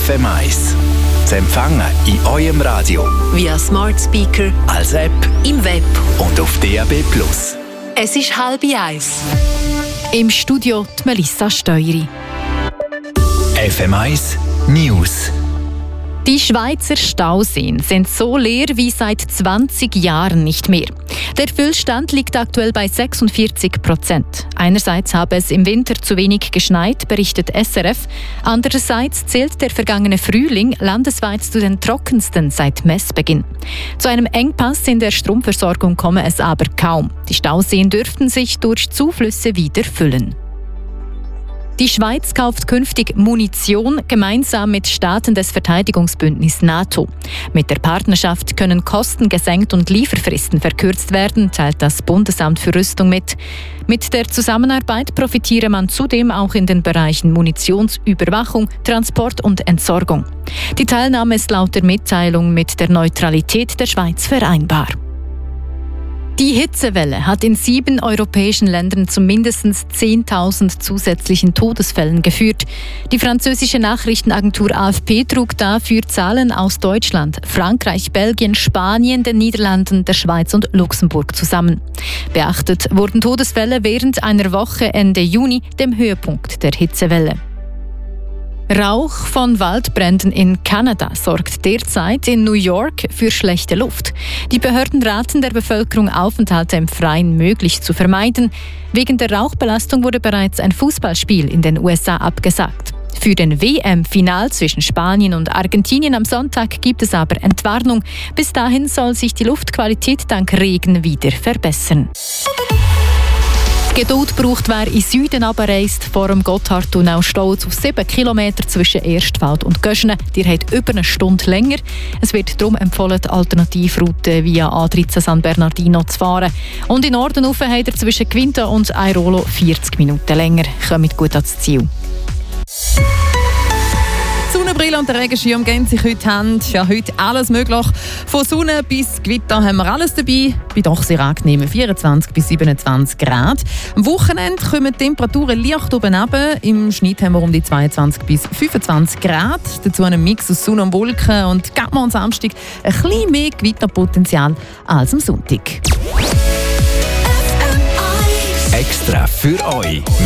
FM1. Zu empfangen in eurem Radio, via Smart Speaker, als App, im Web und auf DAB+. Es ist 12:30. Im Studio die Melissa Steueri. FM1 News. Die Schweizer Stauseen sind so leer wie seit 20 Jahren nicht mehr. Der Füllstand liegt aktuell bei 46%. Einerseits habe es im Winter zu wenig geschneit, berichtet SRF. Andererseits zählt der vergangene Frühling landesweit zu den trockensten seit Messbeginn. Zu einem Engpass in der Stromversorgung komme es aber kaum. Die Stauseen dürften sich durch Zuflüsse wieder füllen. Die Schweiz kauft künftig Munition gemeinsam mit Staaten des Verteidigungsbündnisses NATO. Mit der Partnerschaft können Kosten gesenkt und Lieferfristen verkürzt werden, teilt das Bundesamt für Rüstung mit. Mit der Zusammenarbeit profitiere man zudem auch in den Bereichen Munitionsüberwachung, Transport und Entsorgung. Die Teilnahme ist laut der Mitteilung mit der Neutralität der Schweiz vereinbar. Die Hitzewelle hat in 7 europäischen Ländern zu mindestens 10.000 zusätzlichen Todesfällen geführt. Die französische Nachrichtenagentur AFP trug dafür Zahlen aus Deutschland, Frankreich, Belgien, Spanien, den Niederlanden, der Schweiz und Luxemburg zusammen. Beachtet wurden Todesfälle während einer Woche Ende Juni, dem Höhepunkt der Hitzewelle. Rauch von Waldbränden in Kanada sorgt derzeit in New York für schlechte Luft. Die Behörden raten der Bevölkerung, Aufenthalte im Freien möglichst zu vermeiden. Wegen der Rauchbelastung wurde bereits ein Fußballspiel in den USA abgesagt. Für den WM-Final zwischen Spanien und Argentinien am Sonntag gibt es aber Entwarnung. Bis dahin soll sich die Luftqualität dank Regen wieder verbessern. Geduld braucht, wer in Süden runterreist, vor dem Gotthardtunnel steht auf 7 Kilometer zwischen Erstfeld und Göschene. Die hat über eine Stunde länger. Es wird darum empfohlen, die Alternativroute via A13 San Bernardino zu fahren. Und in Norden rauf habt ihr zwischen Quinta und Airolo 40 Minuten länger. Kommt gut ans Ziel. Die Sonnenbrille und der Regenschirm geben sich heute Hand. Ja, heute alles möglich. Von Sonne bis Gewitter haben wir alles dabei. Bei doch sehr angenehmen 24 bis 27 Grad. Am Wochenende kommen die Temperaturen leicht oben runter. Im Schnitt haben wir um die 22 bis 25 Grad. Dazu einen Mix aus Sonne und Wolken. Und geben wir am Samstag ein bisschen mehr Gewitterpotenzial als am Sonntag. Extra für euch